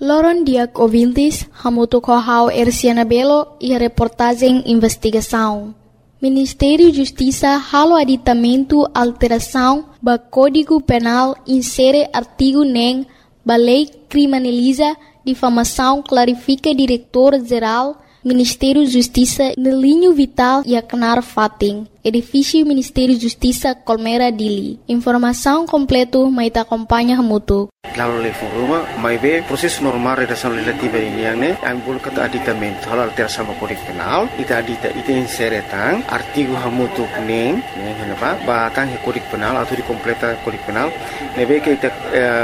Loron Diak ouvintes, hamuto kohau Erciana Belo e a reportagem investigação. Ministério da Justiça halo aditamento alteração ba Código Penal insere artigo nem ba lei criminaliza difamação clarifica diretor-geral Ministério da Justiça no linho vital e acnar fating. Edifício Ministério da Justiça Colmera Dili. Informação completo maita acompanha hamuto. Lalu level rumah, mai be proses normal redação legislativa ini yang ne, ambul kata aditamento halal terasa Código Penal, ita inseretang artigo hamutu neng, kenapa? Batang Código Penal atau dikompleta Código Penal, nebe ke ita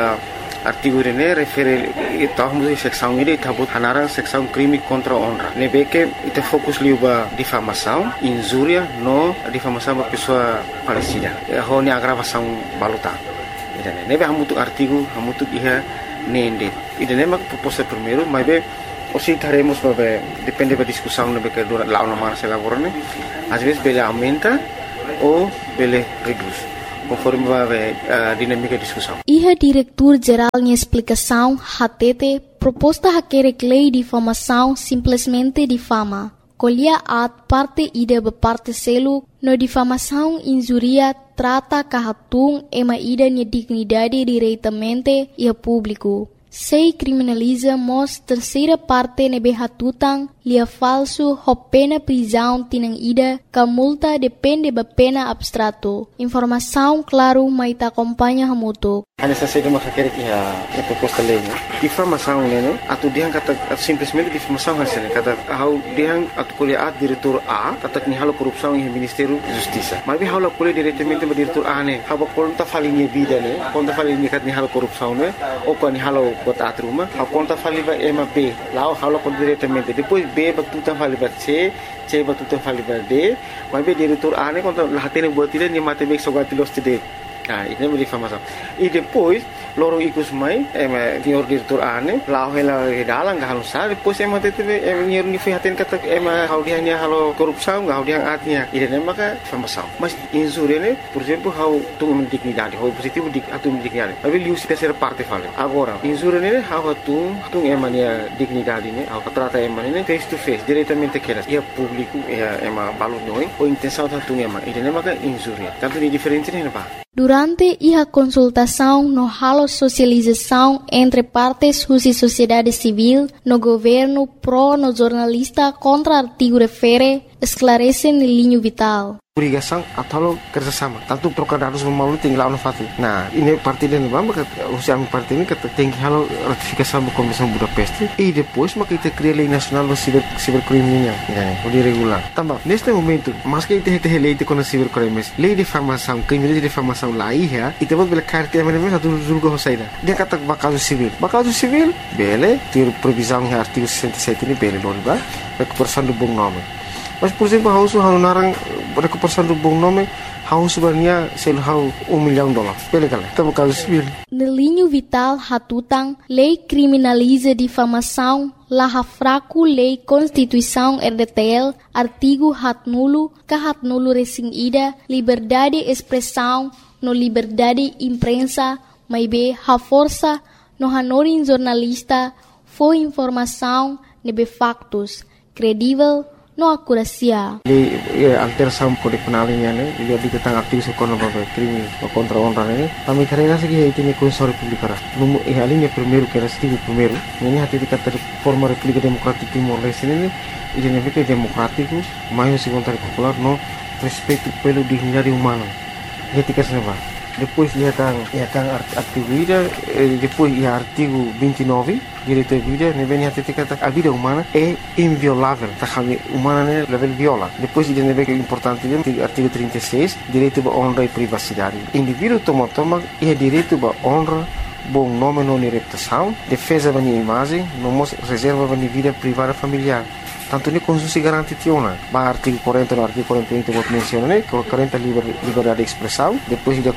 artigo ini refere tahu mesti seksão ini tabut hanarang seksão crime contra honra. Nebe ke ita fokus liuba difamação, injúria, no difamação ba pessoa falecida. Ho ni agravação baluta. Nebe hamutuk artigo hamutuk iha nende. Ida nema proposta primeiro, mas be osi taremos babe depende da discussão nebe que dura lá uma se lavorane. Às vezes bele aumenta ou bele reduz, conforme babe dinâmica da discussão. Iha diretor-geral em explicação HTT proposta haquere lei de difamação simplesmente difama. Colhia at parte ida parte selo no difamação injuria trata kahatung ema ida nia dignidade diretamente e a público. Sei criminaliza mos terceira parte nebe hatutang lia falso ho pena prisão tinang ida ka multa depende ba pena abstrato. Informação claro maita acompanha hamuto. Hanya saja makakere a proposta lei, né? Difamação, né? Atu diang kata simplesmente difamação hasilnya kata hau diang atu kuliah diretor A kata ni halo korupção em Ministério da Justiça. Mas hau la kuliah diretamente ba diretor A né? Hau konta falinha vida né? Konta falinha kat ni halo korupção né? Ou kan ni halo kota atruma, hau konta faliva ema B. Lá hau la kon diretamente. Depois B ba tuta faliva C ba tuta faliva D. Mas be diretor A né konta lahatene buat dia ni matemek sogatilos tide. Nah, ini menjadi difamação. E depois, lorong ikut mai, senhor diretor ane, lau hela dalang gak halus sah. Depois tete, senhor nifihatin kata, hau dia hanya halo korupção, hau dia artinya. Ini maka difamação. Mas insur ini, por exemplo, hau tu dignidade, hau positivo atu dignidade. Tapi lius terceira parte fala. Agora, insur ini hau tu emania dignidade ini, hau trata ini face to face, diretamente keras. Ia público, ia balu noi, ou intenção tu ema. Ini maka insur. Tanto di diferente ini apa? Durante a consultação no halo socialização entre partes e sociedade civil, no governo pro no jornalista contra artigo refere, esclarece no linho vital. Obrigação atau kerjasama. Tanto trocar dados melalui tinggal fatu. Nah, ini parti dan maka usia parti ini kata tinggi halo ratifikasi sama Komisi Budapest. E depois maka kita cria lei nacional do cibercriminal, o regular. Tambah, neste momento, mas que kita lei de contra cibercrimes, lei de difamação, crime de difamação lá ia, e temos bela carta mesmo satu julga hosaida. Dia kata bakal civil. Bakal civil, bele, ter previsão em artigo 67 ini bele loriba, recuperação do bom nome. Mas, por exemplo, hau narang recuperação do bom nome, hau sebenarnya sel hau $1 milhão. Bele kala, tamo caso civil. No linho vital hatutang, lei criminaliza difamação, laha fraco lei Constituição RDTL, artigo hat nulo resing ida, liberdade expressão, no liberdade imprensa, maibe ha força, no hanorin jornalista, foi informação, nebe factos, credível, no akurasia. Di alteração Código Penal ini ne, dia tentang aktivis ekonomi crime contra honra ne. Kami karena segi itu ni Constituição Republicana. Numu a linha primeiro que era artigo primeiro, ini hati dikata forma República Democrática Timor-Leste ini identik democrático, mais segundo popular no respeito pelo dignidade humana. Etika seneva. Depois ia kan artigo ida, depois ia artigo 29, direito à vida, ne vem hati dikata a vida humana é inviolável, tá kami humana ne level viola. Depois ida ne vem importante dia artigo 36, direito à honra e privacidade. Indivíduo toma ia direito à honra, bom nome não reputação, defesa da imagem, não reserva da vida privada familiar. Tanto ni konstitusi garanti tiona. Ba artigo 40 no artigo 41 que vou mencionar, né? 40 liberdade de expressão, depois de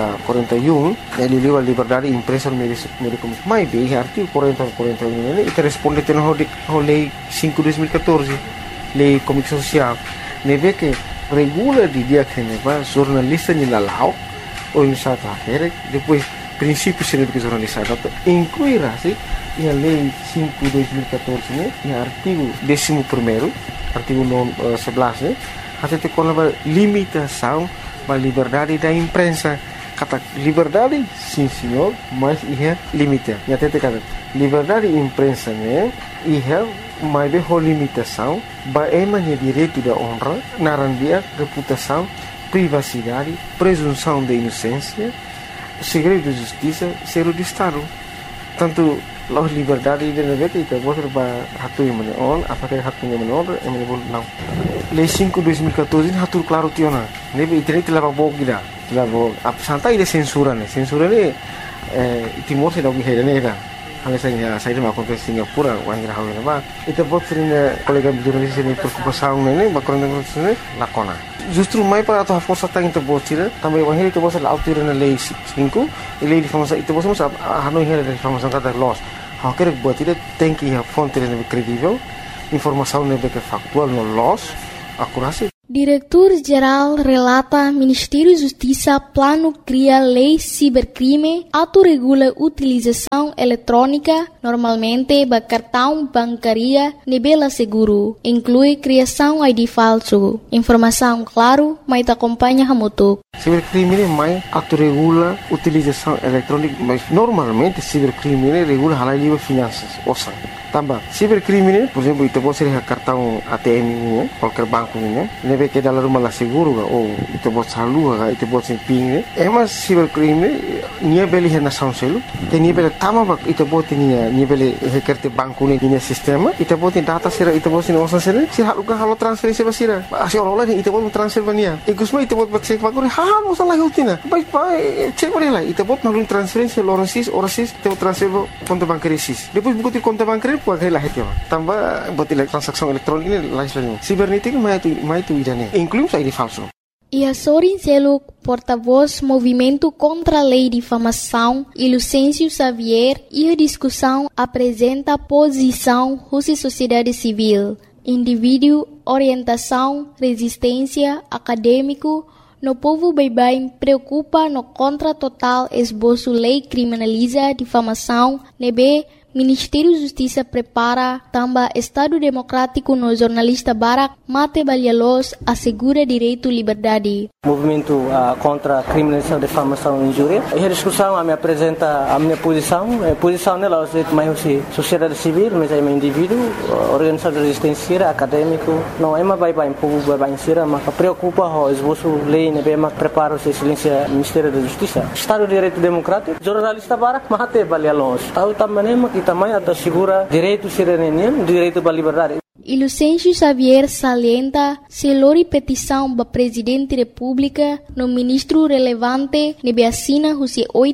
41 ele liba liberdade de imprensa no meio comunicação. Mas bem, artigo 40 e 41 né? E responde ao lei 5/2014, lei comunicação social. Neve que regula de dia que neva jornalista ni lalau ou em South Africa, depois princípios científicos jornalizados, incluirá-se a Lei 5/2014, né, e artigo 11º, artigo 11, até com a limitação da liberdade da imprensa. Kata liberdade, sim senhor, mas é limite. E até kata liberdade da imprensa, né, mas é limitação, é direito da honra, narandia, reputação, privacidade, presunção de inocência, segredo de justiça, segredo de Estado. Tanto a liberdade de negócio itu boleh hatu yang mana on, apakah hatunya menor, yang mana boleh não. Lei 5/2014 hatu claro tiona. Nebe internet telah bawa kita, telah bawa. Santai de censura ne, Timor se dah gihai ne dah. Hanya saya dah makan ke Singapura, orang yang hawi nama. Itu buat sering kolega jurnalis ini preocupação ne, bakoran dengan sini lakona. Justru mai para atau força tang itu buat sih, tambah orang itu buat la autir na lei 5, lei difamação itu buat mas hanoi hera difamação kata loss. Há que buat itu tem que a fonte ne credível, informação ne que factual no loss, akurasi. Diretor-Geral relata Ministério da Justiça plano cria lei cibercrime, autorregula utilização eletrônica, normalmente de cartão bancária, nível seguro, inclui criação ID falso. Informação claro, mas te acompanha Hamutuk. Cibercrime mais autorregula utilização eletrônica, mas normalmente cibercrime regula hal livre finanças, ouça. Tambah, cibercrime, por exemplo, itu pode ser cartão ATM ini, qualquer banco ini, nebe que dalam rumah lah seguro ga, ou itu pode salua ga, itu pode ser ping, mas cibercrime, nia beli hena sound selu, te nia beli tama bak, itu pode nia beli hekerte banco ini nia sistema, itu pode data sira, itu pode nia osan sira, sira halukan halo transferensi basira, asyik orang lain itu pode transfer bania, ikusma itu pode cek banco, halo salah hutina, baik cek boleh lah, itu pode nalun transferensi orasis, itu transfer konto bancario sis, depois buku ti konto bancario puede la gente tambah buat transaksi elektronik ini lain cibernética mais itu idane inclusive ID falso. E Sorin Seluk, porta-voz Movimento contra a Lei de Difamação, e Lucêncio Xavier, e a discussão apresenta posição da sociedade civil, indivíduo, orientação, resistência, acadêmico, no povo bem preocupa no contra total esboço lei criminaliza difamação, nebe Ministério da Justiça prepara também Estado Democrático no jornalista Barak Mate Balialos assegura direito à liberdade. Movimento contra a criminalização, difamação e injúria. E a discussão me apresenta a minha posição. A posição dela é mais sociedade civil, mas é um indivíduo, organização de resistência, acadêmico. Não é mais bem povo bem sira, mas preocupa o esboço lei, né, mas prepara o silêncio Ministério da Justiça. Estado de Direito Democrático, jornalista Barak Mate Balialos. Estado também também assegura direito cidadania, direito à liberdade. E Lucêncio Xavier salienta se lori petição para Presidente da República no ministro relevante nebe assina os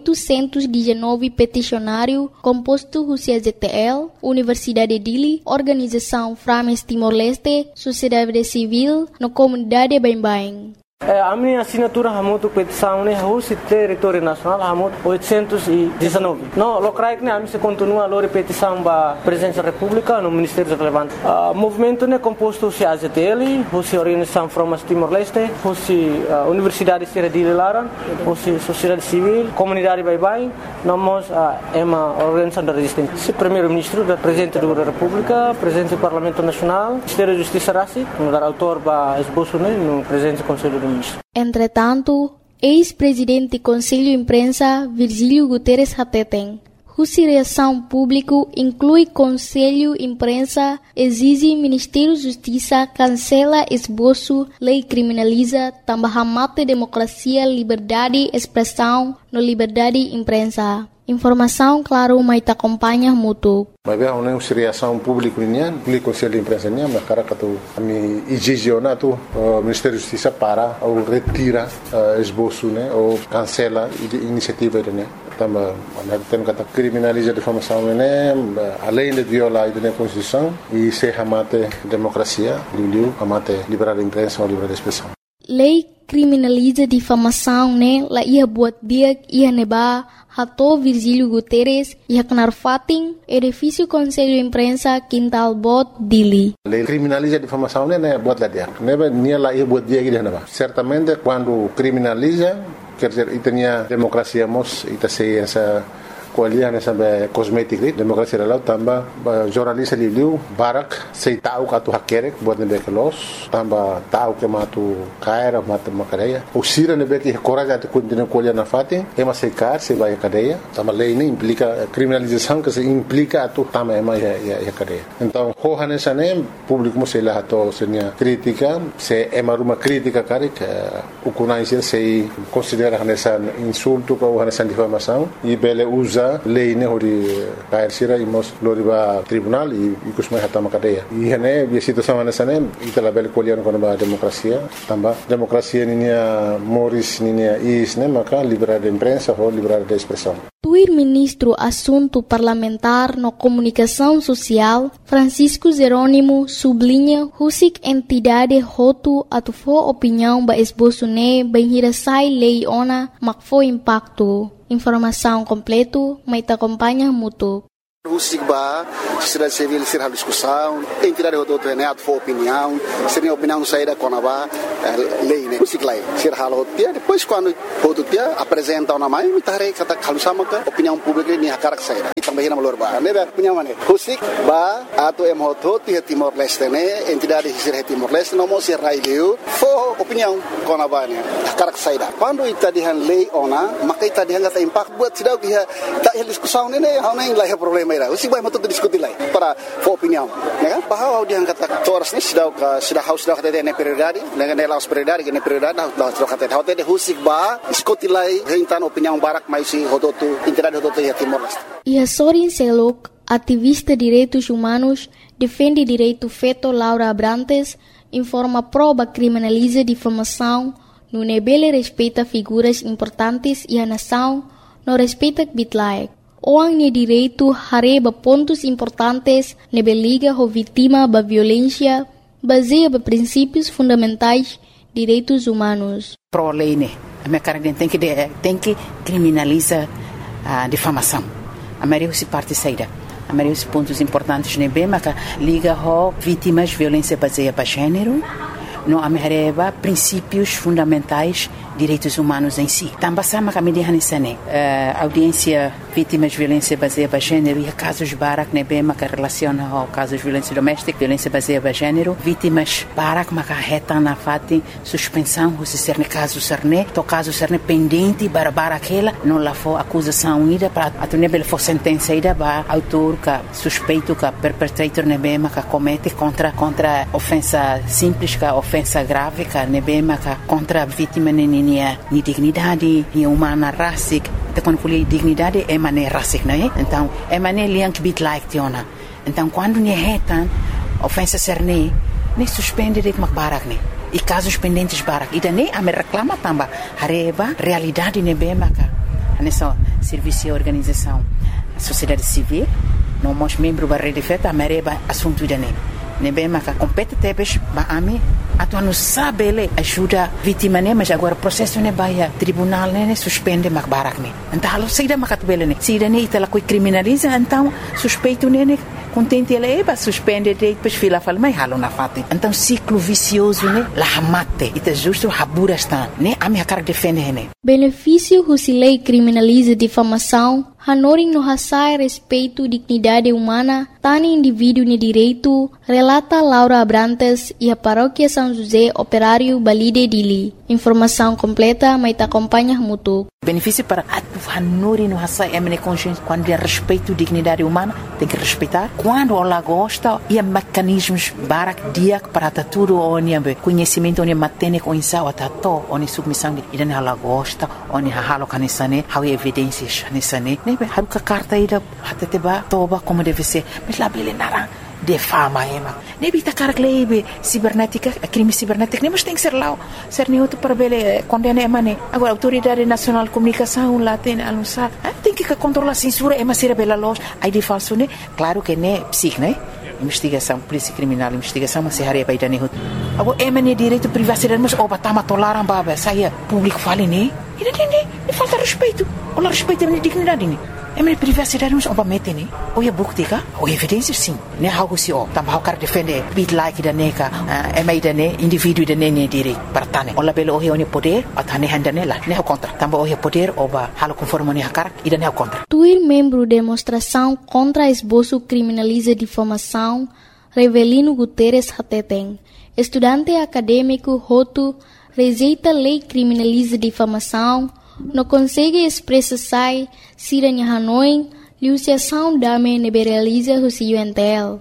819 peticionário composto os ZTL, Universidade Dili, Organização Frames Timor-Leste, Sociedade Civil, no Comunidade Bain-Bain. A minha assinatura hamutu petição né o território nacional hamutu 819. No locais né a minha continua a petição para presidente da República no Ministério relevante. Movimento né composto se AZTL, se Organização Frames Timor-Leste, se Universidade Sierra de Laran, se Sociedade Civil, Comunidade Bain-Bain, nós é uma organização da resistência. Se primeiro-ministro da Presidente da República, Presidente do Parlamento Nacional, Ministério da Justiça Rassi, no dar autor para esboço né no Presidente do Conselho do Entretanto, ex-presidente do Conselho de Imprensa, Virgílio Guterres Hateten, cuja reação pública inclui Conselho de Imprensa, exige Ministério da Justiça cancela esboço, lei criminaliza, também mata democracia, liberdade, expressão, no liberdade de imprensa. Informação, claro, mas te acompanha muito. Mas bem, uma reação pública o Conselho de Imprensa mas cara que tu me exigena tu Ministério da Justiça para ou retira esboço né ou cancela iniciativa né também tem que criminaliza a difamação né além de violar a Constituição e se amate democracia amate liberdade de imprensa ou liberdade de expressão. Lei criminaliza difamação né la ia buat dia ia neba Hato Virgílio Guterres e Haknar Fatin, edifício Conselho de Imprensa Quintal Bot Dili. Lei criminaliza a difamação né buat lá dia. Neba nia lá ia buat dia que certamente quando criminaliza quer dizer, e tinha democracia mos, e sei essa kualiah nessa cosmética, democracia lá também jornalista livre, barak, sei tahu katu hakerek buat nebek los, tambah tahu que matu cair, matu macareia, o sira nebek coragem de continuar kualiah na fatin, sei cair, sei vai cadeia, tambah lei ini implica criminalização que se implica tu também ya cadeia. Então, hohan nessa nem público mo sei lá to senia crítica, se uma crítica cari que o conhecer sei considera nessa insulto ou nessa difamação e bele usa lei ne hori cair sira imos loriba tribunal e kusmai hatama cadeia. E hene a situação nessa nem itala bele kualiah com a democracia, tambah democracia ninia moris ninia is ne maka liberdade de imprensa ou liberdade de expressão. O ministro Assunto Parlamentar no Comunicação Social, Francisco Jerônimo, sublinha husik entidade hotu atufo opinião ba esboço ne bem hirasai lei ona makfo impacto. Informação completo, mas te acompanha mútuo. Husik ba, sociedade civil ser a discussão, entidade do treinado for opinião, seria opinião saída com a lei, né? Husik lá, ser halo dia, depois quando o dia apresenta uma mãe, me tarei kata kalau sama ke opinião pública ni hakarak saída. Também na malor ba, né? Opinião mana? Husik ba, atau emhoto tia Timor Leste né, entidade ser Timor Leste não mostra raileu, for opinião com a ba né, hakarak saída. Quando ita dihan lei ona, maka ita dihan kata impact buat sidau dia tak diskusão né, hau nem lah problema. Usik baik betul diskusi lagi para opinião, né? Bahwa dia kata toras ni sudah kata dia prioridade, dengan dia laus prioridade, dengan prioridade dah kata dia husik ba diskusi lagi hentan opinião barak mais si hototu entidade hototu ya Timor Leste. E a Sorin Selok, ativista de direitos humanos, defende direito feto Laura Abrantes, informa prova criminaliza difamação, no nebele respeita figuras importantes e a nação não respeita bitlaek. Orang ni direito hareba pontos importantes nebe liga ho vítima ba violência baseia ba princípios fundamentais direitos humanos. Pro lei né, a minha cara tem que criminalizar a difamação. A maioria se parte saída. A maioria dos pontos importantes nebe maka liga ho vítimas violência baseia ba gênero. No amereba princípios fundamentais direitos humanos em si. Também sama kami dihanisane audiência vítimas de violência baseada em gênero e casos barak nebe maka relaciona ao casos de violência doméstica, violência baseada em gênero, vítimas barak maka reta na fati suspensão se ser ne caso serne, to caso serne pendente bara aquela não lá for acusação ida para atunebel for sentença ida ba autor ka suspeito ka perpetrator nebe maka comete contra ofensa simples ka ofensa grave ka nebe maka contra vítima ni dignidade, ni humana racic, então quando falei dignidade é mané racic, não é? Então é mané liank bit like tiona. Então quando ni retan ofensa serne, nem suspende de barak ne. E casos pendentes barak. E daí a me reclama também hareba realidade nebe maka. Nessa serviço e organização, a sociedade civil, não mos membro da rede feta, a mereba assunto daí. Nebe maka compete tebes ba ami atu anu sabele ajuda vítima ne mas agora processo ne baia tribunal ne suspende mak barak ne então halo saída makat bele ne saída ne itala coi criminaliza então suspeito ne contente ele ba suspende depois fila fala mai halo na fati então ciclo vicioso ne la mate ita justo habura está ne ami akar defende ne benefício husilei criminaliza difamação Hanoring no hasai respeito dignidade humana, tani indivíduo ni direito, relata Laura Abrantes e a paróquia São José Operário Balide Dili. Informação completa, mas te acompanha mútuo. Benefício para Hanoring no hasai emene consciência quando é respeito dignidade humana, tem que respeitar. Quando ela gosta, e mecanismos barak diak para tudo onde conhecimento onde matene com insau atato onde submissão e dan ela gosta onde halo kanisane, há evidências nisane. Haruka carta ida hateteba toba como deve ser mas lá bele nara de fama ema nebi ta carglebe cibernética crime cibernético nem mas tem que ser lá ser neutro para bele condena emane agora autoridade nacional de comunicação lá tem anunciar tem que controlar a censura ema ser bela loja aí de falso né claro que né psic né investigação polícia criminal investigação mas se haria baida ne agora emane direito privacidade mas oba tama toleram baba saia público fale né e não falta respeito. Olha respeito a minha dignidade. minha privacidade não obviamente né ou é bukti ka ou evidência sim né algo se o também quer defender bit like da neca mai da ne indivíduo da ne direito para tane ou labelo o é poder atane handanela né contra também o é poder oba halo conforme ne hakar e da ne contra Tuir membro demonstração contra esboço criminaliza difamação Revelino Guterres Hateteng estudante acadêmico Hotu rejeita lei criminaliza difamação não consegue expressar sai siranya Hanoi liusiação dame neberaliza o UNTL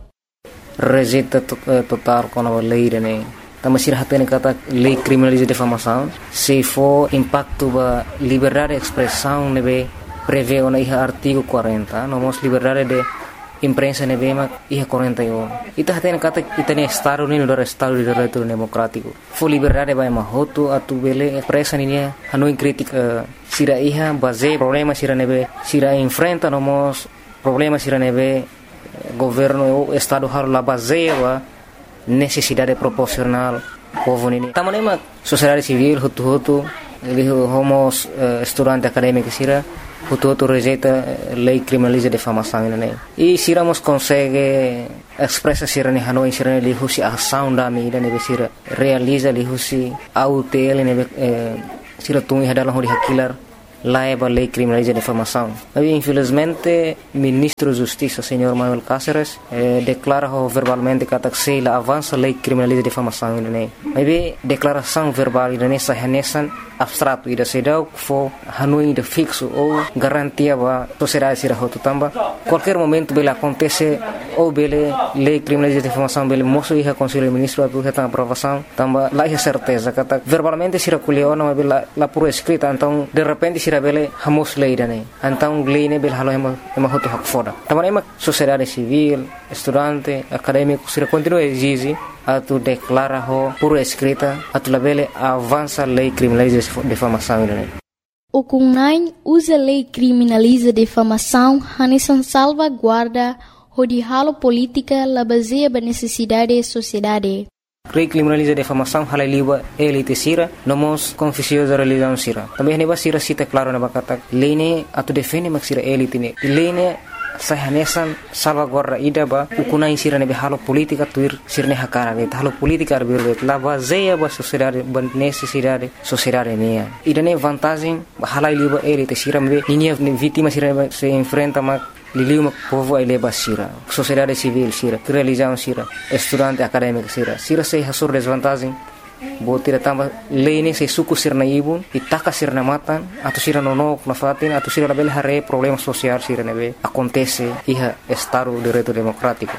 rejeita total com a lei né também se hatene kata lei criminaliza difamação se for impacto ba liberdade de expressão nebe prevê o artigo 40 nomos liberdade de imprensa nebe mak 41 ita hatene kata itane estado ni do estado de direito democrático for liberdade ba mahoto atu bele expressa ni Hanoi crítica sira iha base problema sira nebe sira enfrenta nomos problema sira nebe governo o estado har la base wa necessidade proporcional povo ni tamanema sociedade civil hutu ele homos estudante acadêmico sira hutu rejeita lei criminaliza difamação né e siramos consegue expressa sira ni Hanoi sira ni husi ação da mi ne sira realiza li husi autel ne sira tungi hadalah di hakilar laiba lei criminaliza difamação. Mas infelizmente ministro da Justiça, senhor Manuel Cáceres, declara verbalmente que a avança lei criminaliza difamação, né? Mas declaração verbal nessa renesan abstrato ida sedau fo Hanoi de fixo ou garantia ba sociedade sira hotu tamba qualquer momento bela acontece ou bele lei criminaliza difamação bele moço ia conselho ministro atu reta aprovação tamba lá é certeza kata verbalmente sira kuliona mas bela la por escrita então de repente sira bele hamos lei dane então lei ne bela halo ema hotu hak foda tamba ema sociedade civil estudante acadêmico sira continua exige atu declara ho por escrita atu labele avança lei criminaliza difamação né O CUNAI usa lei criminaliza difamação hanesan salvaguarda hodihalo política la baseia ba necessidade sociedade lei criminaliza difamação halai liba elite sira nomos confissio da religião sira também ne ba sira cita claro na bakata lei ne atu defende mak sira elite ne lei ne sahanesan salvaguarda ida ba ukunai sira ne halo politika tuir sirne hakara ne halo politika arbir la baseia ba sociedade ba necessidade sociedade ne ida ne vantagem halai liba elite sira me linha vítima sira se enfrenta ma liliu povo ele ba sira sociedade civil sira religião sira estudante acadêmico sira se hasur desvantagem botira tamba lei se suku sirna ibun itaka sirna matan atau sira nonok na fatin atau sira label hare problema sosial sira nebe acontece iha estado de direito democrático.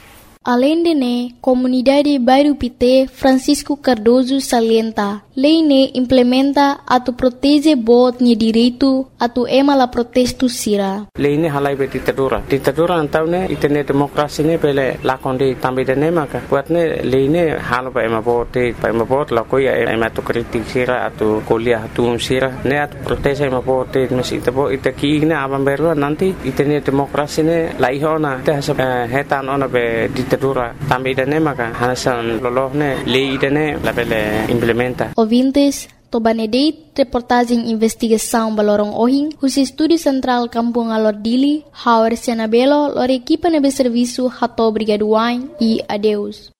Além de ne, comunidade Bairro Pité Francisco Cardoso salienta, lei ne implementa atu protege bot ni direito atu ema la protesto sira. Lei ne halai be ditadura antau ne itene demokrasi ne pele lakondi tambi de ne maka buat ne lei ne halo ba ema bot la ko ya ema to kritik sira atu kuliah atu sira ne atu protege ema bot mesi tebo itaki ne abam beru nanti itene demokrasi ne lai hona te hetan ona be ditadura tambi de ne maka hanasan lolohne lei de ne la pele implementa. Ouvintes, Tobanedeit, reportagem investigação Balorong Ohing, os Estúdio Central Kampung Alordili, Hauer Senabelo, lor equipa nebe serviço Hato Brigaduain e adeus.